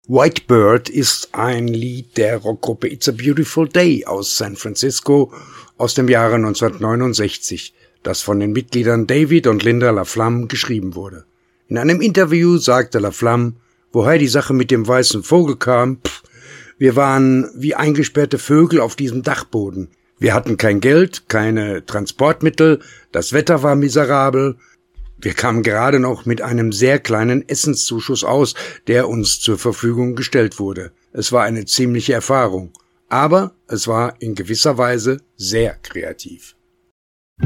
White Bird ist ein Lied der Rockgruppe It's a Beautiful Day aus San Francisco aus dem Jahre 1969, das von den Mitgliedern David und Linda LaFlamme geschrieben wurde. In einem Interview sagte LaFlamme, woher die Sache mit dem weißen Vogel kam: Wir waren wie eingesperrte Vögel auf diesem Dachboden. Wir hatten kein Geld, keine Transportmittel, das Wetter war miserabel. Wir kamen gerade noch mit einem sehr kleinen Essenszuschuss aus, der uns zur Verfügung gestellt wurde. Es war eine ziemliche Erfahrung, aber es war in gewisser Weise sehr kreativ.